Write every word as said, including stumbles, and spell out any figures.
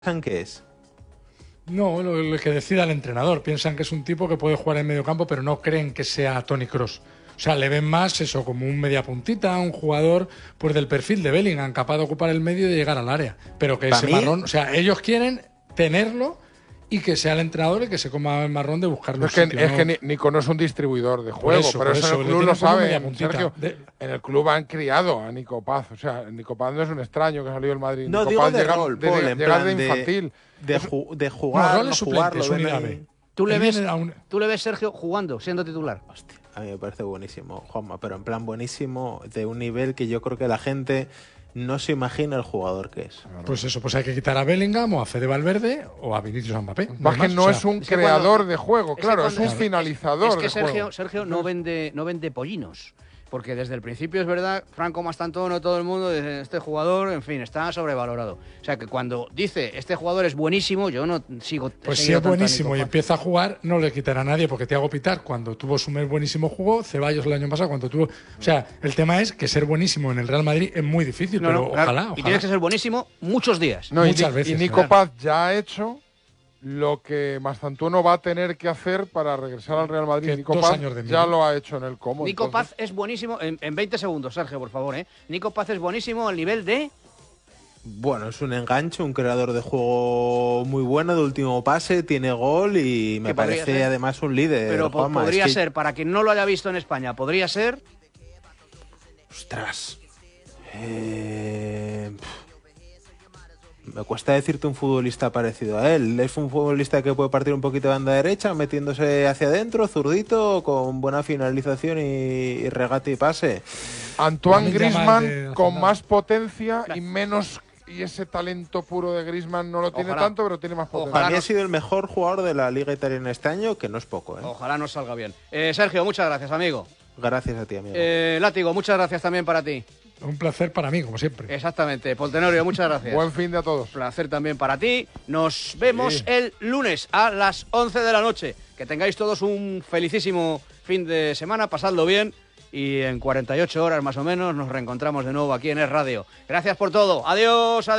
piensan que es? No, lo, lo que decida el entrenador. Piensan que es un tipo que puede jugar en medio campo, pero no creen que sea Toni Kroos. O sea, le ven más eso como un media puntita, un jugador pues del perfil de Bellingham, capaz de ocupar el medio y de llegar al área. Pero que ese mí... marrón, o sea, ellos quieren tenerlo y que sea el entrenador el que se coma el marrón de buscarlo. Es que, sitio, es ¿no? que Nico no es un distribuidor de juego, eso, pero eso, eso en el club lo saben, Sergio. De... En el club han criado a Nico Paz. O sea, Nico Paz no es un extraño que salió del Madrid. No, Nico digo Paz de llega, rol, de, Paul, de, en llega plan de infantil. De, de, ju de jugar, no, rol no es jugarlo. suplente, es unidad. ¿Tú le, ves, un... ¿Tú le ves, Sergio, jugando, siendo titular? Hostia, a mí me parece buenísimo, Juanma, pero en plan buenísimo, de un nivel que yo creo que la gente no se imagina el jugador que es. Pues eso, pues hay que quitar a Bellingham o a Fede Valverde o a Vinicius Mbappé. Más que no o sea, es un es que creador cuando, de juego, es claro, cuando, es un es que, finalizador es que de Sergio, juego. Sergio no vende, no vende pollinos. Porque desde el principio es verdad, Franco Mastantuono, todo el mundo, este jugador, en fin, está sobrevalorado. O sea que cuando dice este jugador es buenísimo, yo no sigo. Pues si es buenísimo y empieza a jugar, no le quitará a nadie, porque Thiago Pitar, cuando tuvo su mes buenísimo, jugó. Ceballos el año pasado, cuando tuvo. O sea, el tema es que ser buenísimo en el Real Madrid es muy difícil, no, pero no, ojalá, claro. ojalá. Y tienes que ser buenísimo muchos días. No, Muchas y, veces. Y Nico claro. Paz ya ha hecho lo que Mastantuono va a tener que hacer para regresar al Real Madrid. Que Nico dos Paz años de ya miedo. lo ha hecho en el Como. Nico entonces... Paz es buenísimo, en, en veinte segundos, Sergio, por favor, ¿eh? Nico Paz es buenísimo al nivel de... Bueno, es un enganche, un creador de juego muy bueno, de último pase, tiene gol y me parece ser? además un líder. Pero Juanma, podría es que... ser, para quien no lo haya visto en España, podría ser... Ostras. Eh... Me cuesta decirte un futbolista parecido a él. Es un futbolista que puede partir un poquito de banda derecha, metiéndose hacia adentro, zurdito, con buena finalización y, y regate y pase. Antoine Lamine Griezmann de... con más potencia y menos, y ese talento puro de Griezmann no lo tiene Ojalá. tanto, pero tiene más potencia. Para mí no... ha sido el mejor jugador de la Liga Italiana este año, que no es poco, ¿eh? Ojalá nos salga bien. Eh, Sergio, muchas gracias, amigo. Gracias a ti, amigo. Eh, Látigo, muchas gracias también para ti. Un placer para mí, como siempre. Exactamente. Poltenorio, muchas gracias. Buen fin de a todos. Placer también para ti. Nos vemos Sí. el lunes a las once de la noche. Que tengáis todos un felicísimo fin de semana, pasadlo bien y en cuarenta y ocho horas más o menos nos reencontramos de nuevo aquí en Es Radio. Gracias por todo. Adiós, adiós.